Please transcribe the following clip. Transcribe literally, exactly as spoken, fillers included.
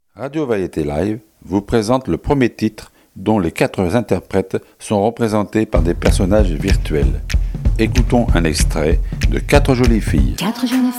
Radio Variété Live vous présente le premier titre dont les quatre interprètes sont représentés par des personnages virtuels. Écoutons un extrait de Quatre jolies filles. Quatre jeunes